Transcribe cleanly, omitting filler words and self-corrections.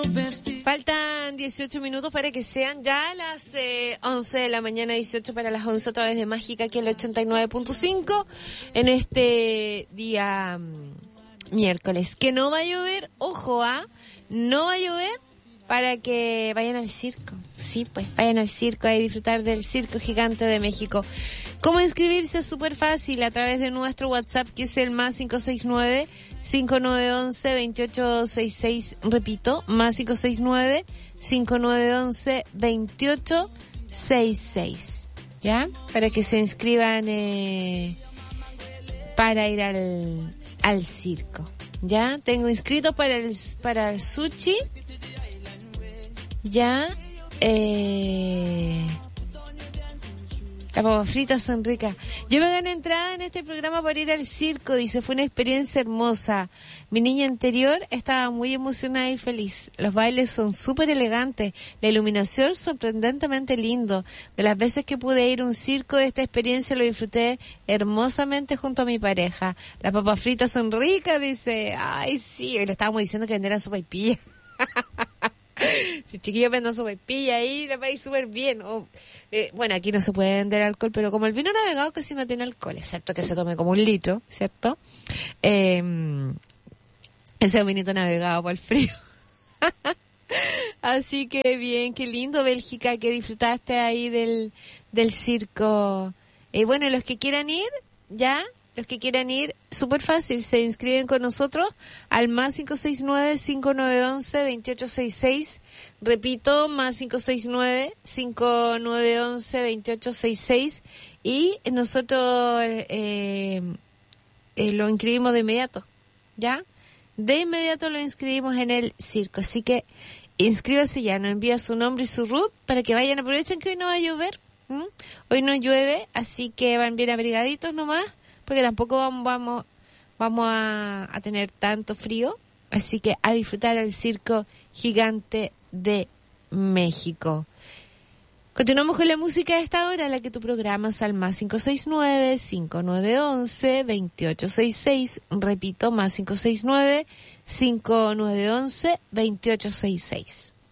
Faltan 18 minutos para que sean ya las 11 de la mañana, 18 para las 11 a través de Mágica, aquí el 89.5 en este día miércoles. Que no va a llover, ojo, no va a llover para que vayan al circo. Sí, pues vayan al circo a disfrutar del Circo Gigante de México. ¿Cómo inscribirse? Es súper fácil a través de nuestro WhatsApp, que es el más 569-5911-2866. Repito, más 569-5911-2866. ¿Ya? Para que se inscriban para ir al circo. ¿Ya? Tengo inscritos para el sushi. ¿Ya? Las papas fritas son ricas. Yo me gané entrada en este programa para ir al circo, dice, fue una experiencia hermosa. Mi niña interior estaba muy emocionada y feliz. Los bailes son súper elegantes, la iluminación sorprendentemente lindo. De las veces que pude ir a un circo, esta experiencia lo disfruté hermosamente junto a mi pareja. Las papas fritas son ricas, dice. Ay, sí, le estábamos diciendo que vendieran sopaipilla. Si chiquillos venden sopaipilla ahí, le va a ir súper bien. Bueno, aquí no se puede vender alcohol, pero como el vino navegado casi no tiene alcohol, excepto que se tome como 1 litro, ¿cierto? Ese vinito navegado para el frío. Así que bien, qué lindo, Bélgica, que disfrutaste ahí del circo. Bueno, los que quieran ir, ya... Los que quieran ir, súper fácil, se inscriben con nosotros al más 569-5911-2866. Repito, más 569-5911-2866. Y nosotros lo inscribimos de inmediato, ¿ya? De inmediato lo inscribimos en el circo. Así que inscríbase ya, nos envía su nombre y su root para que vayan. Aprovechen que hoy no va a llover. Hoy no llueve, así que van bien abrigaditos nomás, porque tampoco vamos a tener tanto frío, así que a disfrutar el Circo Gigante de México. Continuamos con la música de esta hora, la que tú programas al más 569-5911-2866. Repito, más 569-5911-2866.